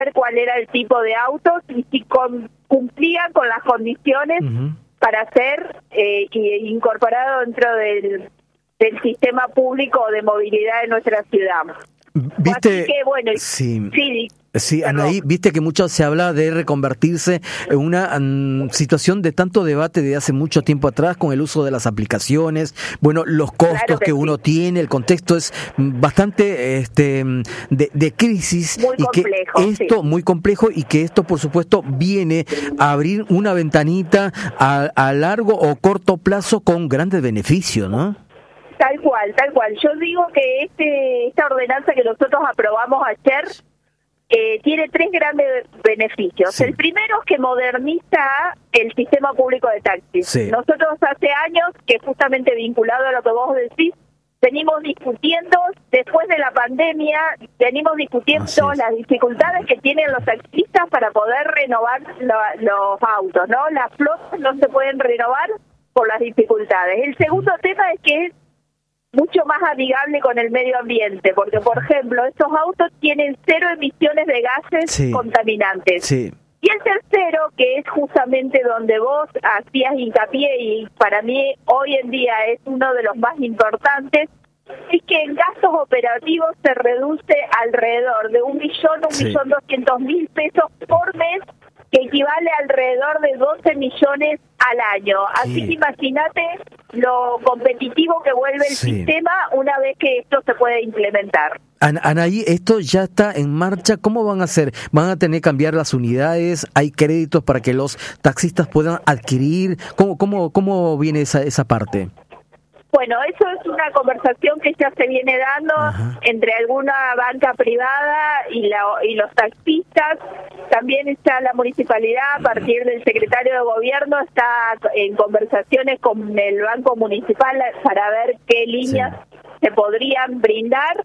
cuál era el tipo de autos y si cumplían con las condiciones para ser incorporado dentro del sistema público de movilidad de nuestra ciudad. ¿Viste? Así que, bueno, Sí, Anaí, viste que mucho se habla de reconvertirse en una situación de tanto debate de hace mucho tiempo atrás con el uso de las aplicaciones, bueno, los costos que uno tiene, el contexto es bastante de crisis muy y complejo, que esto muy complejo y que esto por supuesto viene a abrir una ventanita a largo o corto plazo con grandes beneficios, ¿no? Tal cual. Yo digo que esta ordenanza que nosotros aprobamos ayer tiene 3 grandes beneficios. Sí. El primero es que moderniza el sistema público de taxis. Sí. Nosotros hace años, que justamente vinculado a lo que vos decís, venimos discutiendo, después de la pandemia, las dificultades que tienen los taxistas para poder renovar los autos, ¿no? Las flotas no se pueden renovar por las dificultades. El segundo tema es que es mucho más amigable con el medio ambiente, porque, por ejemplo, estos autos tienen 0 emisiones de gases contaminantes. Sí. Y el tercero, que es justamente donde vos hacías hincapié y para mí hoy en día es uno de los más importantes, es que en gastos operativos se reduce alrededor de 1.200.000 pesos por mes, que equivale a alrededor de 12 millones al año. Así que imagínate lo competitivo que vuelve el sistema una vez que esto se puede implementar. Anaí, esto ya está en marcha. ¿Cómo van a hacer? ¿Van a tener que cambiar las unidades? ¿Hay créditos para que los taxistas puedan adquirir? ¿Cómo viene esa parte? Bueno, eso es una conversación que ya se viene dando entre alguna banca privada y los taxistas. También está la municipalidad, a partir del secretario de gobierno, está en conversaciones con el Banco Municipal para ver qué líneas se podrían brindar.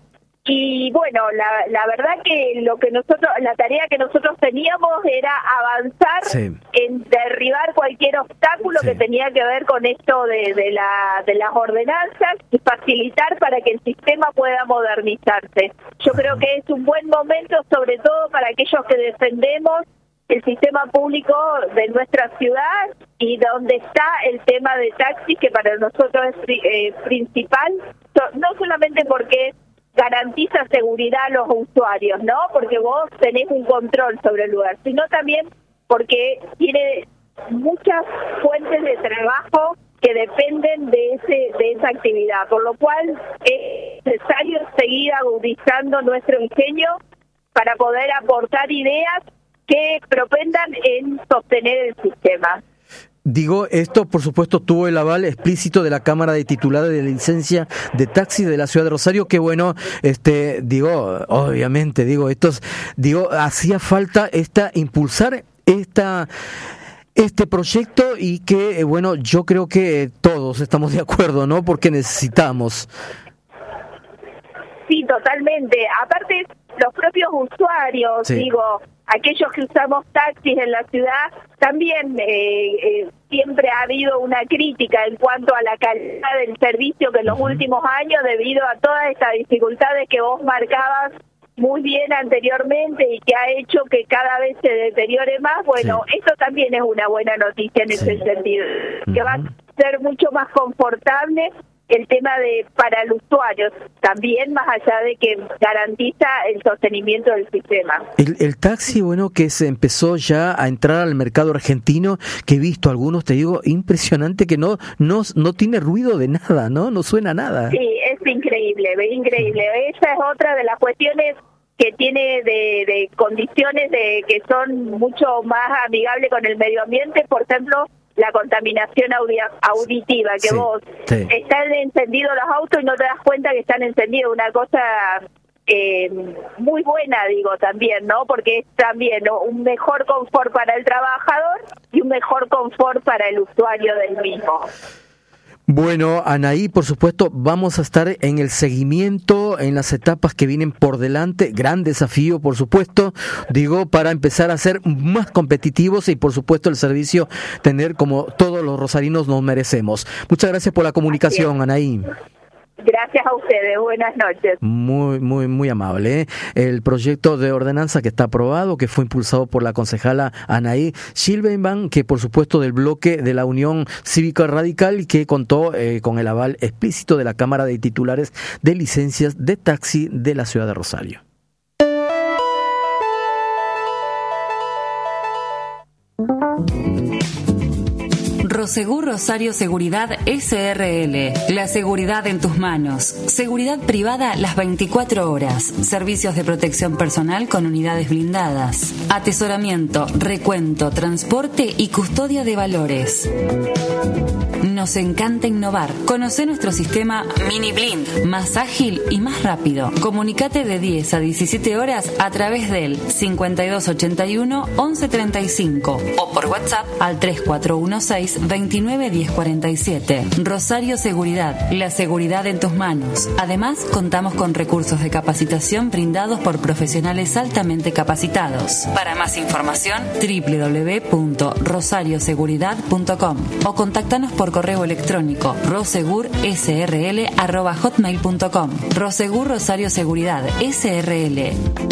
Y bueno, la verdad que la tarea que nosotros teníamos era avanzar en derribar cualquier obstáculo que tenía que ver con esto de las ordenanzas y facilitar para que el sistema pueda modernizarse. Yo creo que es un buen momento, sobre todo para aquellos que defendemos el sistema público de nuestra ciudad y donde está el tema de taxis, que para nosotros es principal, no solamente porque garantiza seguridad a los usuarios, ¿no? Porque vos tenés un control sobre el lugar, sino también porque tiene muchas fuentes de trabajo que dependen de esa actividad, por lo cual es necesario seguir agudizando nuestro ingenio para poder aportar ideas que propendan en sostener el sistema. Digo, esto por supuesto tuvo el aval explícito de la Cámara de Titulares de Licencia de Taxi de la Ciudad de Rosario, que bueno, obviamente, hacía falta impulsar este proyecto y que, bueno, yo creo que todos estamos de acuerdo, ¿no? Porque necesitamos. Sí, totalmente. Aparte, los propios usuarios, aquellos que usamos taxis en la ciudad, también siempre ha habido una crítica en cuanto a la calidad del servicio que en los últimos años, debido a todas estas dificultades que vos marcabas muy bien anteriormente y que ha hecho que cada vez se deteriore más, bueno, esto también es una buena noticia en ese sentido, que va a ser mucho más confortable el tema para el usuario, también más allá de que garantiza el sostenimiento del sistema. El taxi, bueno, que se empezó ya a entrar al mercado argentino, que he visto algunos, te digo, impresionante, que no tiene ruido de nada, no suena nada. Sí, es increíble. Esa es otra de las cuestiones que tiene de condiciones que son mucho más amigables con el medio ambiente, por ejemplo, la contaminación auditiva, que vos están encendidos los autos y no te das cuenta que están encendidos, una cosa muy buena, digo, también, ¿no? Porque es también un mejor confort para el trabajador y un mejor confort para el usuario del mismo. Bueno, Anaí, por supuesto, vamos a estar en el seguimiento, en las etapas que vienen por delante, gran desafío, por supuesto, para empezar a ser más competitivos y, por supuesto, el servicio tener como todos los rosarinos nos merecemos. Muchas gracias por la comunicación, Anaí. Gracias a ustedes, buenas noches. Muy amable, ¿eh? El proyecto de ordenanza que está aprobado, que fue impulsado por la concejala Anaí Schilbenban, que por supuesto del bloque de la Unión Cívica Radical, que contó con el aval explícito de la Cámara de Titulares de Licencias de Taxi de la ciudad de Rosario. Prosegur Rosario Seguridad SRL. La seguridad en tus manos. Seguridad privada las 24 horas. Servicios de protección personal con unidades blindadas. Atesoramiento, recuento, transporte y custodia de valores. Nos encanta innovar. Conoce nuestro sistema Mini Blind, más ágil y más rápido. Comunicate de 10 a 17 horas a través del 5281 1135 o por WhatsApp al 3416 29 1047. Rosario Seguridad, la seguridad en tus manos. Además, contamos con recursos de capacitación brindados por profesionales altamente capacitados. Para más información, www.rosarioseguridad.com o contáctanos por correo electrónico rosegursrl@hotmail.com. Rosegur Rosario Seguridad SRL.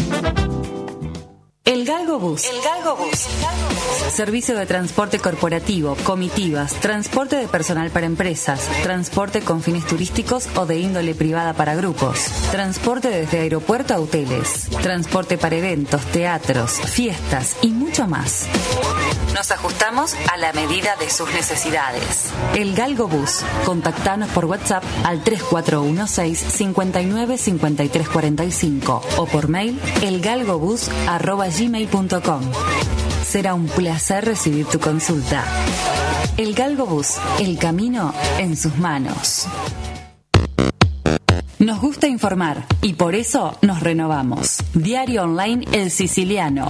El Galgo Bus. Servicio de transporte corporativo, comitivas, transporte de personal para empresas, transporte con fines turísticos o de índole privada para grupos, transporte desde aeropuerto a hoteles, transporte para eventos, teatros, fiestas y mucho más. Nos ajustamos a la medida de sus necesidades. El Galgo Bus. Contactanos por WhatsApp al 3416 59 53 45 o por mail elgalgobus@gmail.com. Será un placer recibir tu consulta. El Galgo Bus. El camino en sus manos. Nos gusta informar y por eso nos renovamos. Diario Online El Siciliano.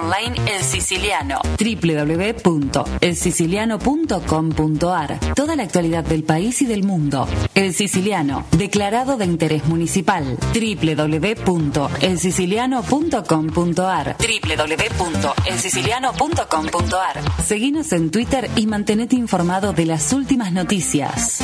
www.elsiciliano.com.ar. Toda la actualidad del país y del mundo. El Siciliano, declarado de interés municipal. www.elsiciliano.com.ar. www.elsiciliano.com.ar. Seguinos en Twitter y mantenete informado de las últimas noticias.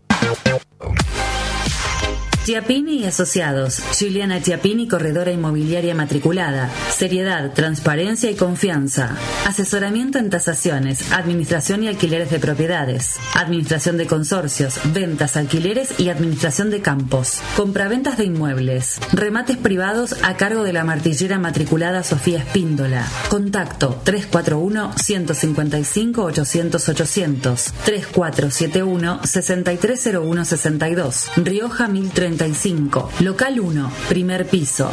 Chiappini y Asociados. Juliana Chiappini, corredora inmobiliaria matriculada. Seriedad, transparencia y confianza. Asesoramiento en tasaciones, administración y alquileres de propiedades. Administración de consorcios, ventas, alquileres y administración de campos. Compraventas de inmuebles. Remates privados a cargo de la martillera matriculada Sofía Espíndola. Contacto 341-155-800-800. 3471-630162. Rioja 1035. Local 1, primer piso.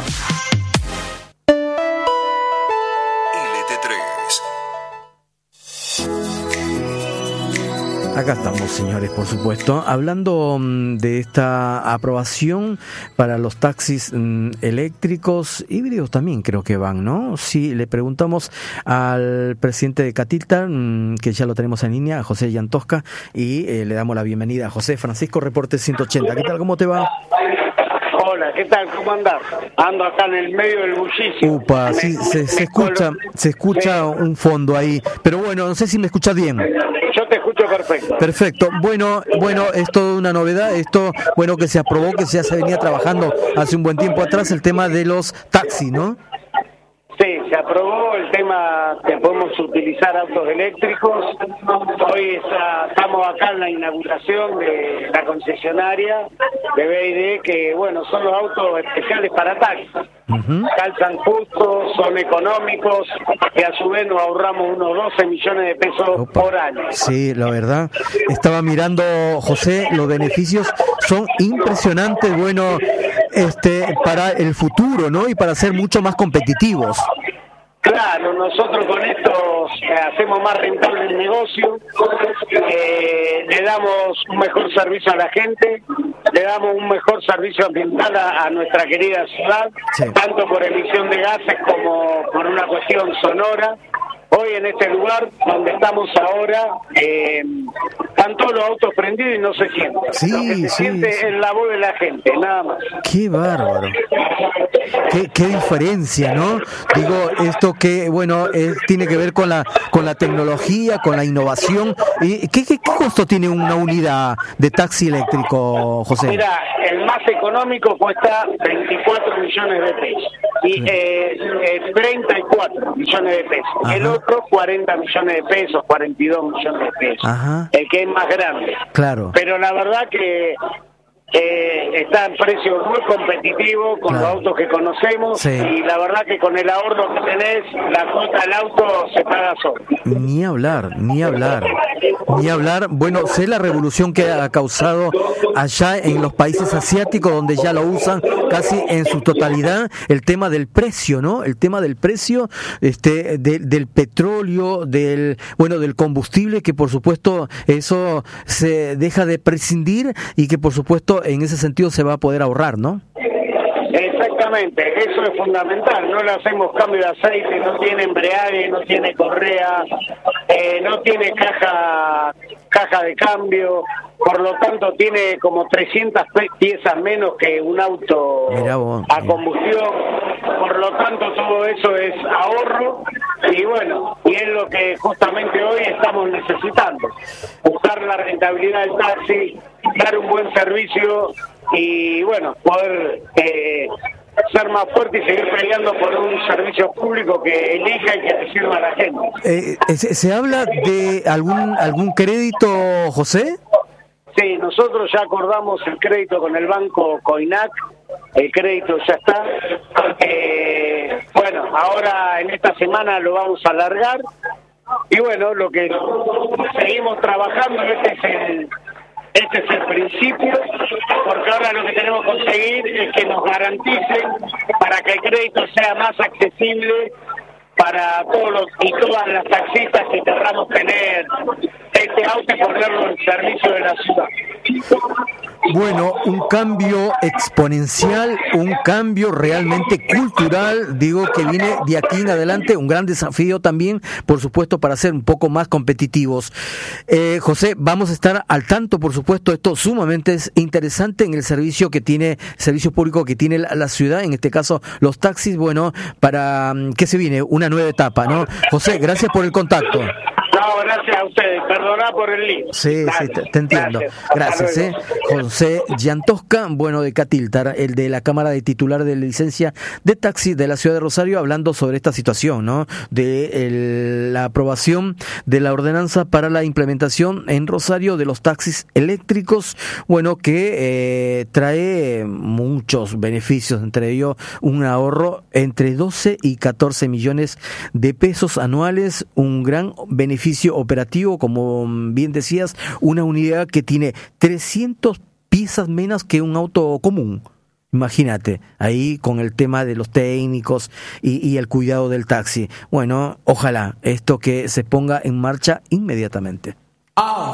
Acá estamos, señores, por supuesto, hablando de esta aprobación para los taxis eléctricos, híbridos también creo que van, ¿no? Sí, le preguntamos al presidente de Catilta, que ya lo tenemos en línea, a José Llantosca, y le damos la bienvenida a José Francisco, Reporte 180. ¿Qué tal? ¿Cómo te va? Hola, ¿qué tal? ¿Cómo andás? Ando acá en el medio del bullicio. Upa, sí, se escucha un fondo ahí, pero bueno, no sé si me escuchas bien. Yo te escucho perfecto. Perfecto. Bueno, es toda una novedad. Esto, bueno, que se aprobó, que ya se venía trabajando hace un buen tiempo atrás, el tema de los taxis, ¿no? Sí, se aprobó el tema que podemos utilizar autos eléctricos. Hoy estamos acá en la inauguración de la concesionaria de BID, que bueno, son los autos especiales para taxis. Calzan justo, son económicos y a su vez nos ahorramos unos 12 millones de pesos por año. Sí, la verdad, estaba mirando, José, los beneficios son impresionantes, bueno, para el futuro, ¿no? Y para ser mucho más competitivos. Claro, nosotros con esto hacemos más rentable el negocio, le damos un mejor servicio a la gente, le damos un mejor servicio ambiental a nuestra querida ciudad, sí, tanto por emisión de gases como por una cuestión sonora. Hoy en este lugar donde estamos ahora, están todos los autos prendidos y no se siente. Sí, lo que se siente es la voz de la gente, nada más. Qué bárbaro. Qué diferencia, ¿no? Digo, esto que, bueno, tiene que ver con la tecnología, con la innovación. ¿Y qué costo tiene una unidad de taxi eléctrico, José? Mira, el más económico cuesta 24 millones de pesos y 34 millones de pesos. Ajá. El otro 40 millones de pesos, 42 millones de pesos. Ajá. El que es más grande. Claro. Pero la verdad que está en precio muy competitivo con los autos que conocemos, sí. Y la verdad que con el ahorro que tenés, la cuota del auto se paga solo. Ni hablar. Bueno, sé la revolución que ha causado allá en los países asiáticos, donde ya lo usan casi en su totalidad, el tema del precio, ¿no? El tema del precio del petróleo, del combustible, que por supuesto eso se deja de prescindir y que por supuesto en ese sentido se va a poder ahorrar, ¿no? Exactamente, eso es fundamental. No le hacemos cambio de aceite, no tiene embrague, no tiene correa, no tiene caja de cambio, por lo tanto tiene como 300 piezas menos que un auto a combustión. Por lo tanto todo eso es ahorro y bueno, y es lo que justamente hoy estamos necesitando, buscar la rentabilidad del taxi, dar un buen servicio y bueno, poder ser más fuerte y seguir peleando por un servicio público que elija y que le sirva a la gente. ¿Se habla de algún crédito, José? Sí, nosotros ya acordamos el crédito con el banco Coinac, el crédito ya está. Bueno, ahora en esta semana lo vamos a alargar y bueno, lo que seguimos trabajando, este es el principio, porque ahora lo que tenemos que conseguir es que nos garanticen para que el crédito sea más accesible para todos y todas las taxistas que querramos tener este auto y ponerlo en servicio de la ciudad. Bueno, un cambio exponencial, un cambio realmente cultural, digo, que viene de aquí en adelante, un gran desafío también, por supuesto, para ser un poco más competitivos. José, vamos a estar al tanto, por supuesto, esto sumamente es interesante en el servicio público que tiene la ciudad, en este caso los taxis, bueno, para que se viene una nueva etapa, ¿no? José, gracias por el contacto. No, gracias a ustedes. Perdona por el lío. Sí, te entiendo. Gracias. José Llantosca, bueno, de Catiltar, el de la Cámara de Titular de Licencia de Taxi de la Ciudad de Rosario, hablando sobre esta situación, ¿no? De la aprobación de la ordenanza para la implementación en Rosario de los taxis eléctricos, bueno, que trae muchos beneficios, entre ellos un ahorro entre 12 y 14 millones de pesos anuales, un gran beneficio operativo, como bien decías, una unidad que tiene 300 piezas menos que un auto común. Imagínate, ahí con el tema de los técnicos y el cuidado del taxi. Bueno, ojalá esto que se ponga en marcha inmediatamente.